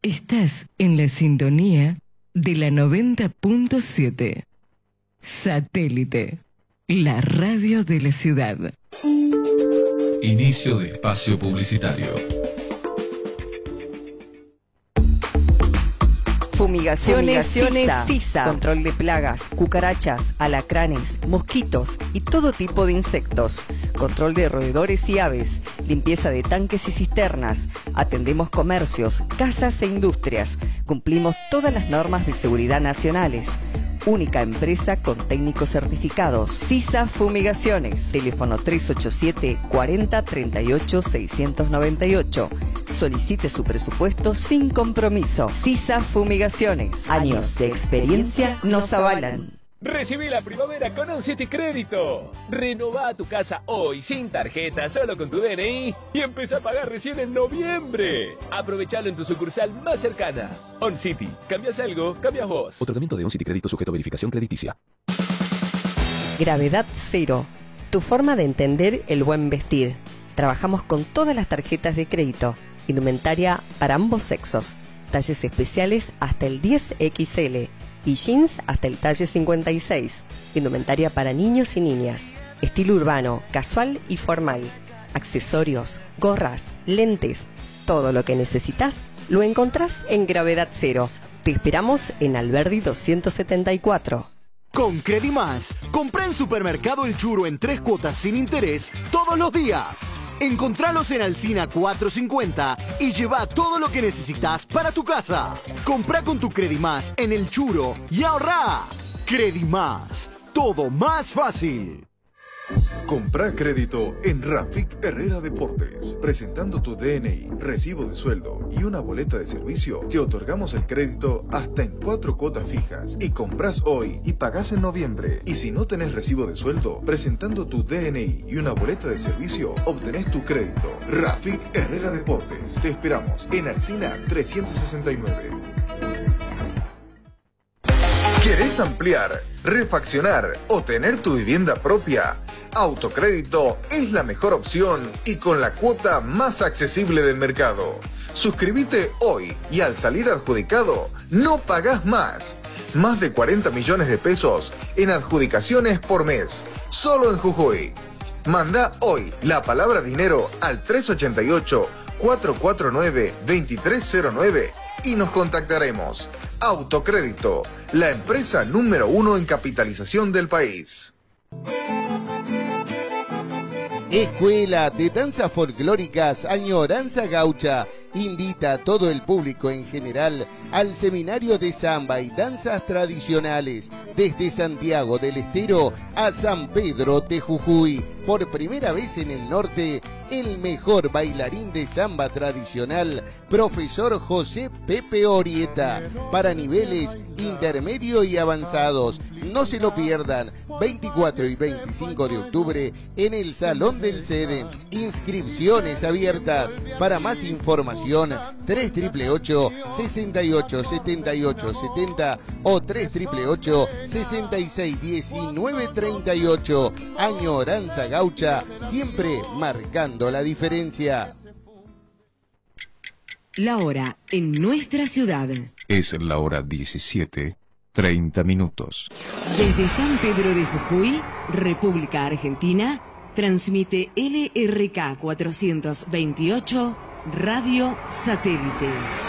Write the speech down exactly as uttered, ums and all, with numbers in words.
Estás en la sintonía de la noventa punto siete. Satélite, la radio de la ciudad. Inicio de espacio publicitario. Fumigaciones, Fumigaciones Sisa. Control de plagas, cucarachas, alacranes, mosquitos y todo tipo de insectos. Control de roedores y aves. Limpieza de tanques y cisternas. Atendemos comercios, casas e industrias. Cumplimos todas las normas de seguridad nacionales. Única empresa con técnicos certificados. Sisa Fumigaciones. Teléfono tres ocho siete, cuarenta, treinta y ocho, seiscientos noventa y ocho. Solicite su presupuesto sin compromiso. Sisa Fumigaciones. Años de experiencia nos avalan. Recibí la primavera con OnCity Crédito. Renová tu casa hoy sin tarjeta, solo con tu D N I y empezá a pagar recién en noviembre. Aprovechalo en tu sucursal más cercana. OnCity. ¿Cambias algo? Cambias vos. Otorgamiento de OnCity Crédito sujeto a verificación crediticia. Gravedad Cero. Tu forma de entender el buen vestir. Trabajamos con todas las tarjetas de crédito. Indumentaria para ambos sexos. Talles especiales hasta el diez equis ele. Y jeans hasta el talle cincuenta y seis. Indumentaria para niños y niñas. Estilo urbano, casual y formal. Accesorios, gorras, lentes. Todo lo que necesitas lo encontrás en Gravedad Cero. Te esperamos en Alberdi doscientos setenta y cuatro. Con Credimás, comprá en Supermercado El Churo en tres cuotas sin interés todos los días. Encontralos en Alsina cuatrocientos cincuenta y lleva todo lo que necesitas para tu casa. Comprá con tu Credimás en El Churo y ahorrá. Credimás, todo más fácil. Comprá crédito en Rafik Herrera Deportes. Presentando tu D N I, recibo de sueldo y una boleta de servicio, te otorgamos el crédito hasta en cuatro cuotas fijas. Y comprás hoy y pagás en noviembre. Y si no tenés recibo de sueldo, presentando tu D N I y una boleta de servicio, obtenés tu crédito. Rafik Herrera Deportes. Te esperamos en Alsina trescientos sesenta y nueve. ¿Querés ampliar, refaccionar o tener tu vivienda propia? Autocrédito es la mejor opción y con la cuota más accesible del mercado. Suscríbete hoy y al salir adjudicado no pagás más. Más de cuarenta millones de pesos en adjudicaciones por mes, solo en Jujuy. Manda hoy la palabra dinero al tres ocho ocho, cuatro cuatro nueve, dos tres cero nueve y nos contactaremos. Autocrédito, la empresa número uno en capitalización del país. Escuela de Danzas Folclóricas Añoranza Gaucha invita a todo el público en general al seminario de samba y danzas tradicionales desde Santiago del Estero a San Pedro de Jujuy. Por primera vez en el norte, el mejor bailarín de samba tradicional, profesor José Pepe Orieta, para niveles intermedio y avanzados. No se lo pierdan, veinticuatro y veinticinco de octubre en el Salón del Sede. Inscripciones abiertas. Para más información, tres ocho ocho, sesenta y ocho, setenta y ocho, setenta o tres ocho ocho, sesenta y seis, diecinueve, treinta y ocho. Añoranza Gaucha, siempre marcando la diferencia. La hora en nuestra ciudad. Es la hora diecisiete, treinta minutos. Desde San Pedro de Jujuy, República Argentina, transmite L R K cuatrocientos veintiocho Radio Satélite.